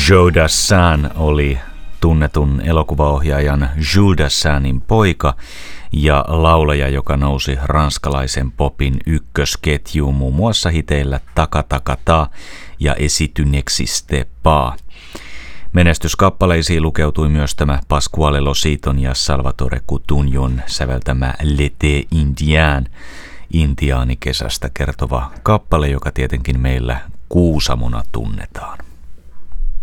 Joe Dassin oli tunnetun elokuvaohjaajan Jules Dassinin poika ja laulaja, joka nousi ranskalaisen popin ykkösketjuun muun muassa hiteillä Taka Taka Ta ja Et tu n'existais pas. Menestyskappaleisiin lukeutui myös tämä Pasquale Lositon ja Salvatore Coutugnon säveltämä L'été indien, intiaanikesästä kertova kappale, joka tietenkin meillä Kuusamona tunnetaan.